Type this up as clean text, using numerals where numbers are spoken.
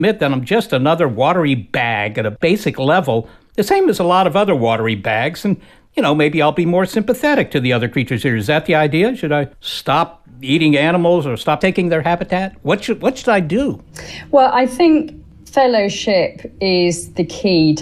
admit that I'm just another watery bag at a basic level, the same as a lot of other watery bags, and, maybe I'll be more sympathetic to the other creatures here. Is that the idea? Should I stop eating animals or stop taking their habitat? What should I do? Well, I think fellowship is the key to